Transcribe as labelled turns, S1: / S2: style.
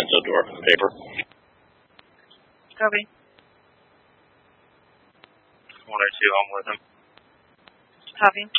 S1: window door. Paper.
S2: Copy.
S3: 102, I'm with him.
S2: Copy.